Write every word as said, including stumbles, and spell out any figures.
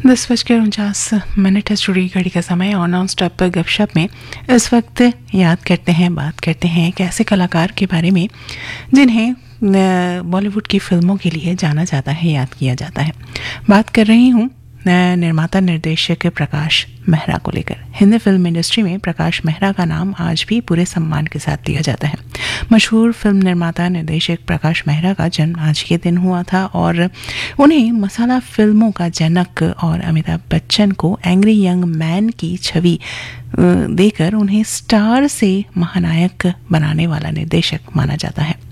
दस बजकर उनचास मिनट है स्टूडियो की घड़ी का समय और नॉन स्टॉप गपशप में इस वक्त याद करते हैं, बात करते हैं एक ऐसे कलाकार के बारे में जिन्हें बॉलीवुड की फिल्मों के लिए जाना जाता है, याद किया जाता है। बात कर रही हूँ निर्माता निर्देशक प्रकाश मेहरा को लेकर। हिंदी फिल्म इंडस्ट्री में प्रकाश मेहरा का नाम आज भी पूरे सम्मान के साथ लिया जाता है। मशहूर फिल्म निर्माता निर्देशक प्रकाश मेहरा का जन्म आज के दिन हुआ था और उन्हें मसाला फिल्मों का जनक और अमिताभ बच्चन को एंग्री यंग मैन की छवि देकर उन्हें स्टार से महानायक बनाने वाला निर्देशक माना जाता है।